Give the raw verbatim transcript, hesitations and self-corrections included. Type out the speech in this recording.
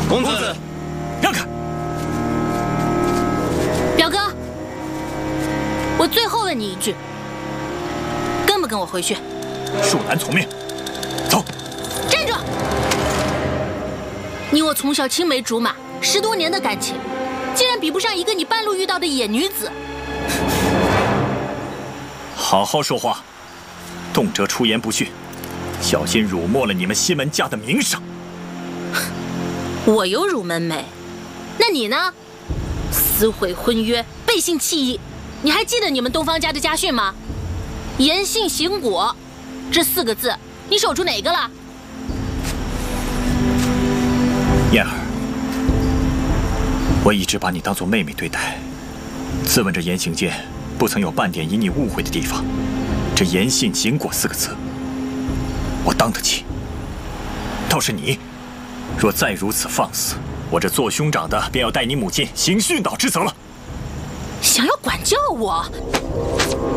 公子， 让开！ 表哥，我最后问你一句，跟不跟我回去？ 恕难从命。走。 站住！你我从小青梅竹马，十多年的感情，竟然比不上一个你半路遇到的野女子。 好好说话，动辄出言不逊，小心辱没了你们西门家的名声。 我有辱门没？那你呢？撕毁婚约，背信弃义，你还记得你们东方家的家训吗？言信行果，这四个字，你守住哪个了？ 燕儿，我一直把你当作妹妹对待，自问这言行间不曾有半点引你误会的地方。这言信行果四个字，我当得起。倒是你，若再如此放肆，我这做兄长的便要带你母亲行训导之责了。 想要管教我？